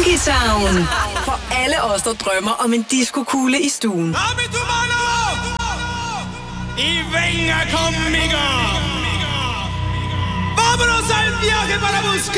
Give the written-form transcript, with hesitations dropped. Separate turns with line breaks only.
Boogie Town. For alle os, der drømmer om en discokugle i stuen.
Y venga conmigo. Vámonos al viaje para buscar